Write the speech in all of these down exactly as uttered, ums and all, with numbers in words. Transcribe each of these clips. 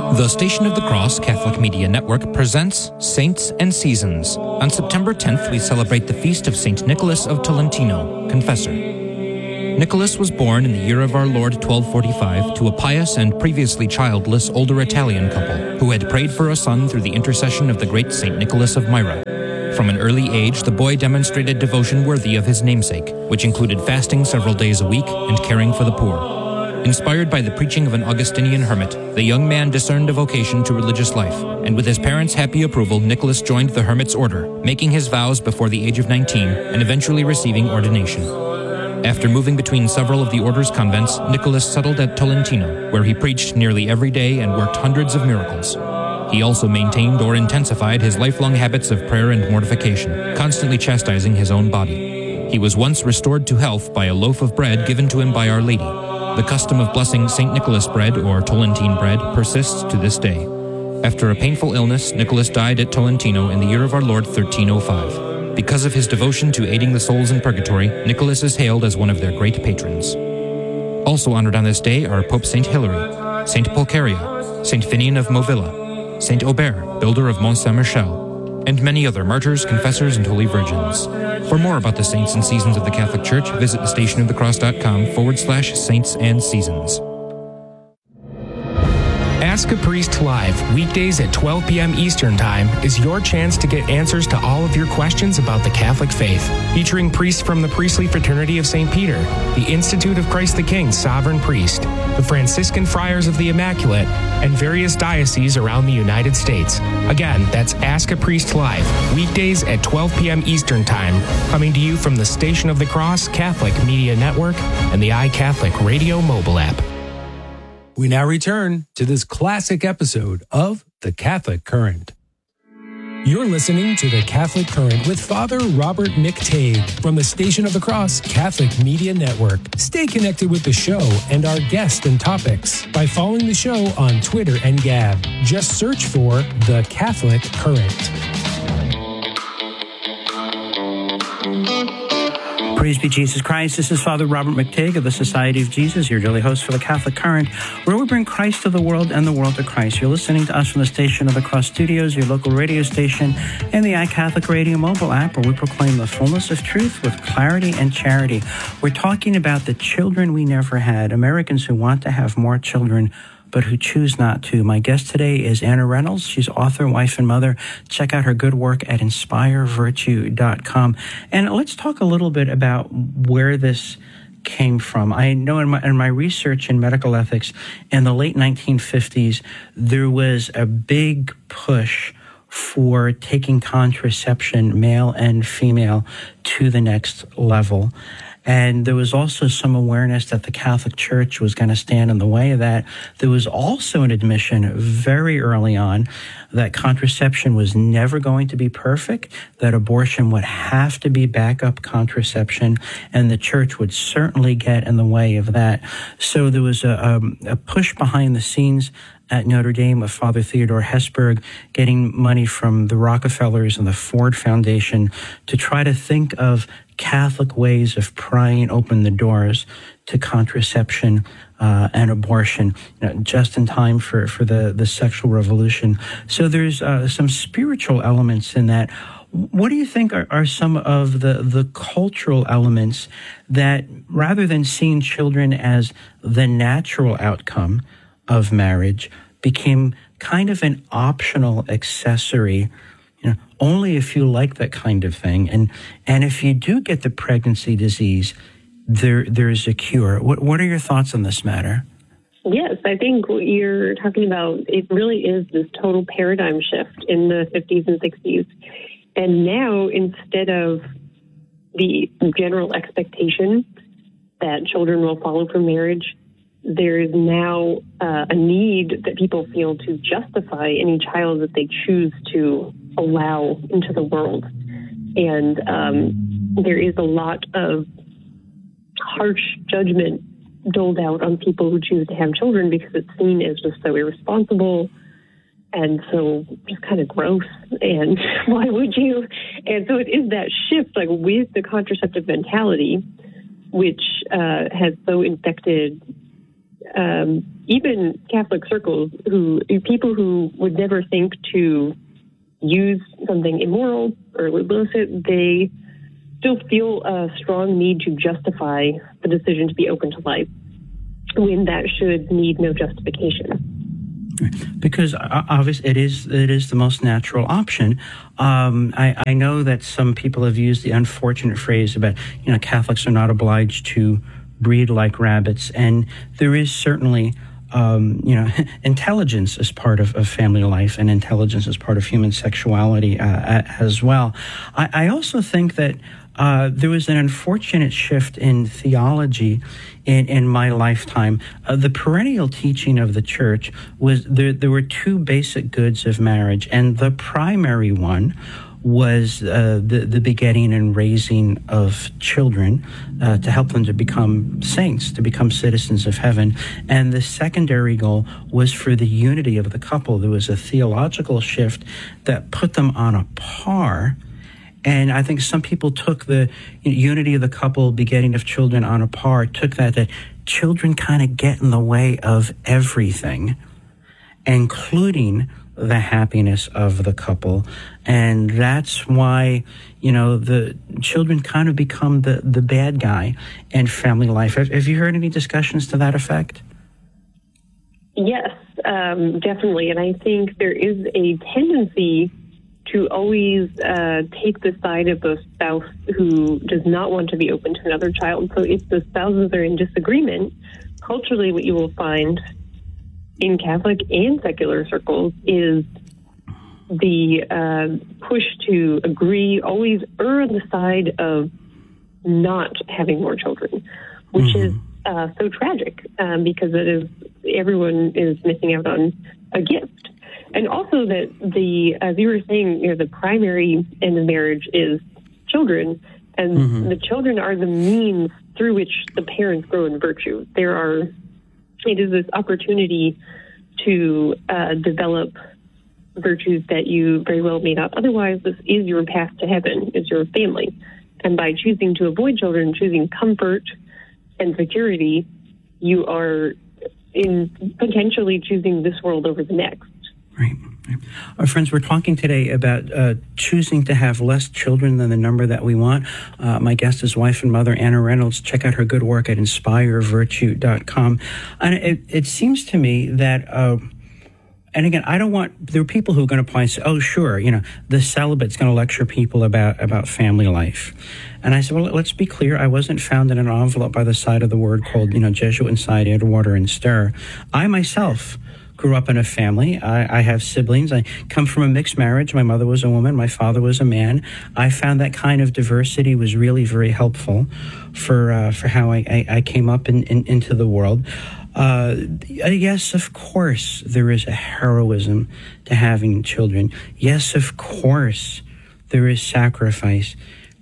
The Station of the Cross Catholic Media Network presents Saints and Seasons. On September tenth, we celebrate the feast of Saint Nicholas of Tolentino, Confessor. Nicholas was born in the year of our Lord twelve forty-five to a pious and previously childless older Italian couple who had prayed for a son through the intercession of the great Saint Nicholas of Myra. From an early age, the boy demonstrated devotion worthy of his namesake, which included fasting several days a week and caring for the poor. Inspired by the preaching of an Augustinian hermit, the young man discerned a vocation to religious life, and with his parents' happy approval, Nicholas joined the hermit's order, making his vows before the age of nineteen and eventually receiving ordination. After moving between several of the order's convents, Nicholas settled at Tolentino, where he preached nearly every day and worked hundreds of miracles. He also maintained or intensified his lifelong habits of prayer and mortification, constantly chastising his own body. He was once restored to health by a loaf of bread given to him by Our Lady. The custom of blessing Saint Nicholas bread, or Tolentine bread, persists to this day. After a painful illness, Nicholas died at Tolentino in the year of our Lord thirteen oh five. Because of his devotion to aiding the souls in purgatory, Nicholas is hailed as one of their great patrons. Also honored on this day are Pope Saint Hilary, Saint Pulcheria, Saint Finian of Movilla, Saint Aubert, builder of Mont Saint-Michel, and many other martyrs, confessors, and holy virgins. For more about the saints and seasons of the Catholic Church, visit thestationofthecross.com forward slash saints and seasons. Ask a Priest Live, weekdays at twelve p.m. Eastern Time, is your chance to get answers to all of your questions about the Catholic faith. Featuring priests from the Priestly Fraternity of Saint Peter, the Institute of Christ the King Sovereign Priest, the Franciscan Friars of the Immaculate, and various dioceses around the United States. Again, that's Ask a Priest Live, weekdays at twelve p.m. Eastern Time, coming to you from the Station of the Cross Catholic Media Network and the iCatholic Radio mobile app. We now return to this classic episode of The Catholic Current. You're listening to The Catholic Current with Father Robert McTague from the Station of the Cross Catholic Media Network. Stay connected with the show and our guests and topics by following the show on Twitter and Gab. Just search for The Catholic Current. Praise be Jesus Christ. This is Father Robert McTague of the Society of Jesus, your daily host for the Catholic Current, where we bring Christ to the world and the world to Christ. You're listening to us from the Station of the Cross Studios, your local radio station, and the iCatholic Radio mobile app, where we proclaim the fullness of truth with clarity and charity. We're talking about the children we never had, Americans who want to have more children, but who choose not to. My guest today is Anna Reynolds. She's author, wife, and mother. Check out her good work at inspire virtue dot com. And let's talk a little bit about where this came from. I know in my, in my research in medical ethics, in the late nineteen fifties, there was a big push for taking contraception, male and female, to the next level. And there was also some awareness that the Catholic Church was going to stand in the way of that. There was also an admission very early on that contraception was never going to be perfect, that abortion would have to be backup contraception, and the Church would certainly get in the way of that. So there was a, a, a push behind the scenes at Notre Dame of Father Theodore Hesburgh, getting money from the Rockefellers and the Ford Foundation to try to think of Catholic ways of prying open the doors to contraception uh, and abortion, you know, just in time for, for the, the sexual revolution. So there's uh, some spiritual elements in that. What do you think are, are some of the, the cultural elements that, rather than seeing children as the natural outcome of marriage, became kind of an optional accessory, you know, only if you like that kind of thing. And and if you do get the pregnancy disease, there there's a cure. What what are your thoughts on this matter? Yes, I think what you're talking about, it really is this total paradigm shift in the fifties and sixties. And now, instead of the general expectation that children will follow from marriage, there is now uh, a need that people feel to justify any child that they choose to allow into the world. And um, there is a lot of harsh judgment doled out on people who choose to have children because it's seen as just so irresponsible and so just kind of gross. And why would you? And so it is that shift, like with the contraceptive mentality, which uh, has so infected um, even Catholic circles, who people who would never think to use something immoral or illicit, they still feel a strong need to justify the decision to be open to life when that should need no justification. Because obviously it is it is the most natural option. Um, I, I know that some people have used the unfortunate phrase about, you know, Catholics are not obliged to breed like rabbits, and there is certainly um, you know intelligence as part of, of family life, and intelligence as part of human sexuality uh, as well. I, I also think that Uh, there was an unfortunate shift in theology in, in my lifetime. Uh, the perennial teaching of the church was there, there were two basic goods of marriage, and the primary one was uh, the, the begetting and raising of children uh, to help them to become saints, to become citizens of heaven. And the secondary goal was for the unity of the couple. There was a theological shift that put them on a par. And I think some people took the unity of the couple, begetting of children on a par, took that, that children kind of get in the way of everything, including the happiness of the couple. And that's why, you know, the children kind of become the, the bad guy in family life. Have, have you heard any discussions to that effect? Yes, um, definitely. And I think there is a tendency to always uh, take the side of the spouse who does not want to be open to another child. So if the spouses are in disagreement, culturally what you will find in Catholic and secular circles is the uh, push to agree, always err on the side of not having more children, which mm-hmm. is uh, so tragic um, because it is everyone is missing out on a gift. And also that the, as you were saying, you know, the primary end of marriage is children, and mm-hmm. the children are the means through which the parents grow in virtue. There are, it is this opportunity to uh, develop virtues that you very well may not otherwise. This is your path to heaven, is your family. And by choosing to avoid children, choosing comfort and security, you are in potentially choosing this world over the next. Right. Our friends, we're talking today about uh, choosing to have less children than the number that we want. Uh, my guest is wife and mother Anna Reynolds. Check out her good work at inspire virtue dot com. And it, it seems to me that, uh, and again, I don't want, there are people who are going to probably say, oh, sure, you know, the celibate's going to lecture people about, about family life. And I said, well, let's be clear. I wasn't found in an envelope by the side of the word called, you know, Jesuit inside, add water and stir. I myself grew up in a family. I, I have siblings. I come from a mixed marriage. My mother was a woman. My father was a man. I found that kind of diversity was really very helpful for uh, for how I, I, I came up in, in, into the world. Uh, yes, of course, there is a heroism to having children. Yes, of course, there is sacrifice.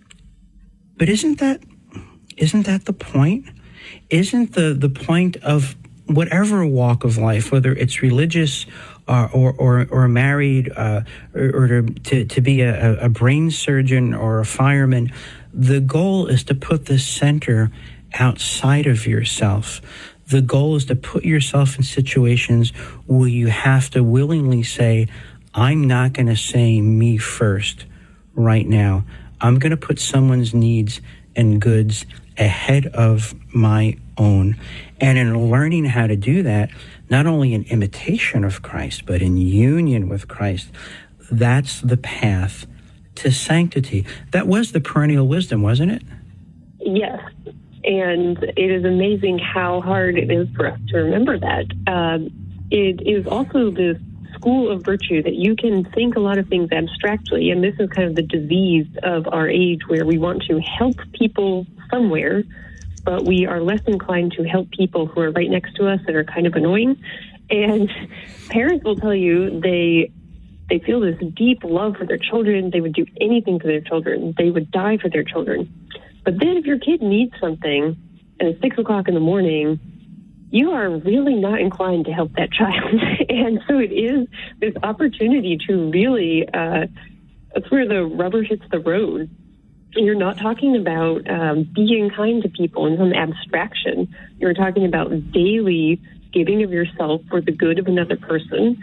But isn't that isn't that the point? Isn't the, the point of whatever walk of life, whether it's religious uh, or, or or married, uh, or, or to, to to be a, a brain surgeon or a fireman, the goal is to put the center outside of yourself. The goal is to put yourself in situations where you have to willingly say, I'm not going to say me first right now. I'm going to put someone's needs and goods ahead of my own. And in learning how to do that, not only in imitation of Christ, but in union with Christ, that's the path to sanctity. That was the perennial wisdom, wasn't it? Yes. And it is amazing how hard it is for us to remember that. Um, it is also this school of virtue that you can think a lot of things abstractly, and this is kind of the disease of our age where we want to help people somewhere, but we are less inclined to help people who are right next to us that are kind of annoying. And parents will tell you they they feel this deep love for their children. They would do anything for their children. They would die for their children. But then if your kid needs something and it's six o'clock in the morning, you are really not inclined to help that child. And so it is this opportunity to really, uh, that's where the rubber hits the road. You're not talking about um, being kind to people in some abstraction. You're talking about daily giving of yourself for the good of another person,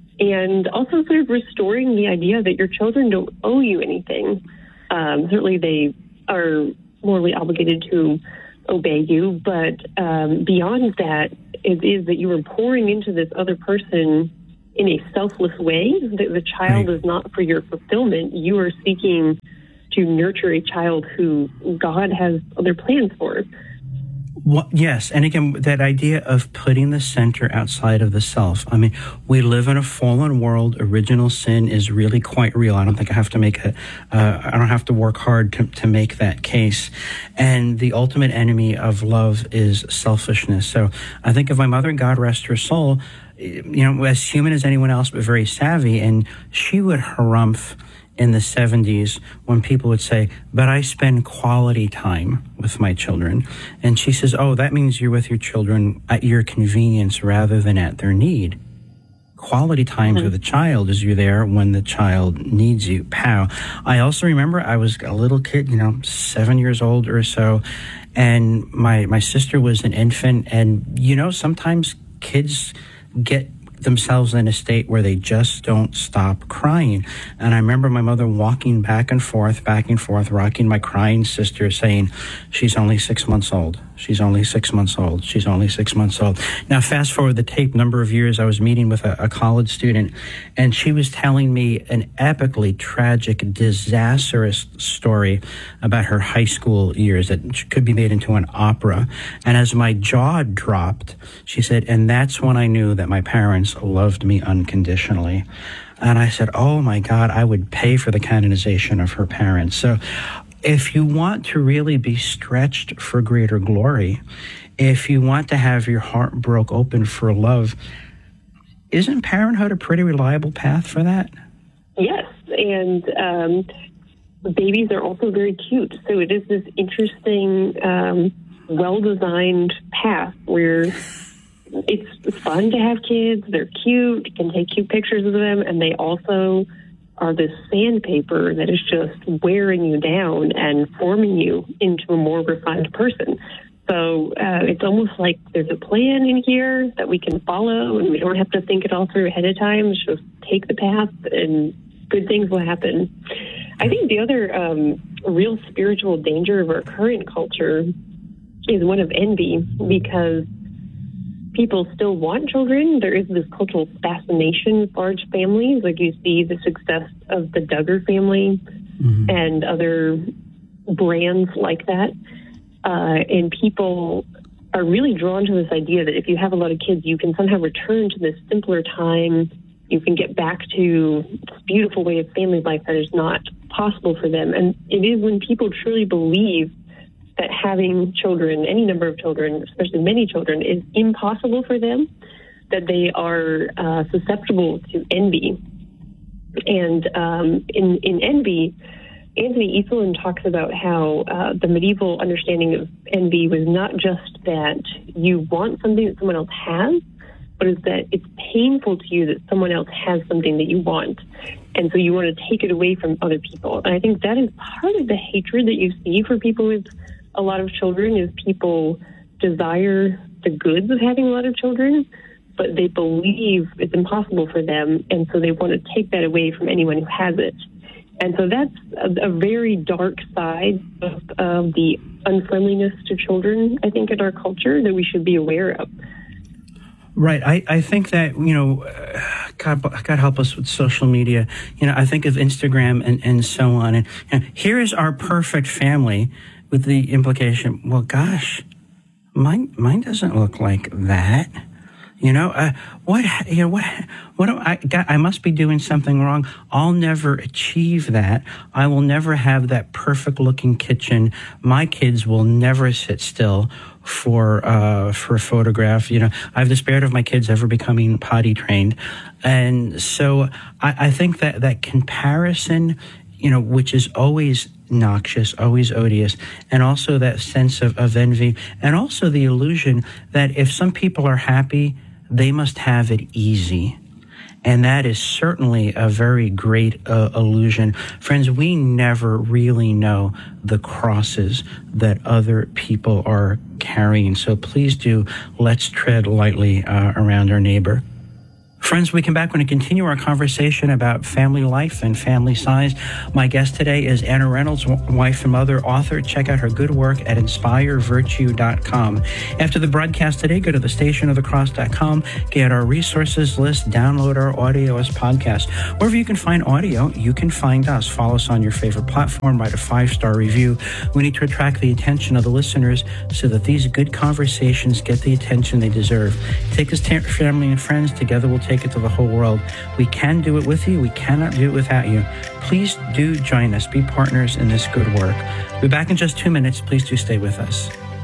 and also sort of restoring the idea that your children don't owe you anything. Um, certainly they are morally obligated to obey you, but um, beyond that, it is that you are pouring into this other person in a selfless way. The, the child right. is not for your fulfillment. You are seeking to nurture a child who God has other plans for. Well, yes, and again, that idea of putting the center outside of the self. I mean, we live in a fallen world. Original sin is really quite real. I don't think I have to make a, uh, I don't have to work hard to, to make that case. And the ultimate enemy of love is selfishness. So I think of my mother, God rest her soul, you know, as human as anyone else, but very savvy, and she would harumph in the seventies when people would say, but I spend quality time with my children. And she says, oh, that means you're with your children at your convenience rather than at their need. Quality time mm-hmm. with a child is you're there when the child needs you. Pow. I also remember I was a little kid, you know, seven years old or so, and my, my sister was an infant, and, you know, sometimes kids get themselves in a state where they just don't stop crying. And I remember my mother walking back and forth, back and forth, rocking my crying sister, saying, she's only six months old. She's only six months old. She's only six months old. Now, fast forward the tape, number of years, I was meeting with a, a college student, and she was telling me an epically tragic, disastrous story about her high school years that could be made into an opera. And as my jaw dropped, she said, and that's when I knew that my parents loved me unconditionally. And I said, oh my God, I would pay for the canonization of her parents. So if you want to really be stretched for greater glory, if you want to have your heart broke open for love, isn't parenthood a pretty reliable path for that? Yes, and um, babies are also very cute. So it is this interesting, um, well-designed path where it's fun to have kids. They're cute. You can take cute pictures of them, and they also are this sandpaper that is just wearing you down and forming you into a more refined person. So uh, it's almost like there's a plan in here that we can follow, and we don't have to think it all through ahead of time. Just take the path, and good things will happen. I think the other um, real spiritual danger of our current culture is one of envy, because people still want children. There is this cultural fascination with large families. Like you see the success of the Duggar family mm-hmm. and other brands like that. Uh, and people are really drawn to this idea that if you have a lot of kids, you can somehow return to this simpler time. You can get back to this beautiful way of family life that is not possible for them. And it is when people truly believe that having children, any number of children, especially many children, is impossible for them, that they are uh, susceptible to envy. And um, in, in envy, Anthony Easelin talks about how uh, the medieval understanding of envy was not just that you want something that someone else has, but is that it's painful to you that someone else has something that you want. And so you want to take it away from other people. And I think that is part of the hatred that you see for people with a lot of children, is people desire the goods of having a lot of children, but they believe it's impossible for them, and so they want to take that away from anyone who has it. And so that's a, a very dark side of, of the unfriendliness to children, I think, in our culture that we should be aware of. Right. I, I think that, you know, uh, God, God help us with social media. You know, I think of Instagram and, and so on. And you know, here is our perfect family, with the implication, well, gosh, mine mine doesn't look like that. You know, uh, what, you know, what, what do I got? I must be doing something wrong. I'll never achieve that. I will never have that perfect looking kitchen. My kids will never sit still for, uh, for a photograph. You know, I've despaired of my kids ever becoming potty trained. And so I, I think that that comparison, you know, which is always noxious, always odious, and also that sense of, of envy, and also the illusion that if some people are happy, they must have it easy. And that is certainly a very great uh, illusion. Friends, we never really know the crosses that other people are carrying. So please do, let's tread lightly uh, around our neighbor. Friends, we come back. We're going to continue our conversation about family life and family size. My guest today is Anna Reynolds, wife and mother, author. Check out her good work at inspire virtue dot com. After the broadcast today, go to the station of the cross dot com, get our resources list, download our audio as podcast. Wherever you can find audio, you can find us. Follow us on your favorite platform, write a five-star review. We need to attract the attention of the listeners so that these good conversations get the attention they deserve. Take us to family and friends. Together we'll take it to the whole world. We can do it with you. We cannot do it without you. Please do join us. Be partners in this good work. We'll be back in just two minutes. Please do stay with us.